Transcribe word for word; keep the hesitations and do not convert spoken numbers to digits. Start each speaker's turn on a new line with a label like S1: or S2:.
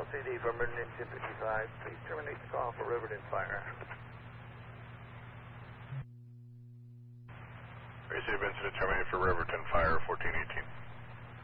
S1: C D for Meridian ten fifty-five. Please terminate the call for Riverton Fire.
S2: Receive incident terminated for Riverton Fire fourteen eighteen.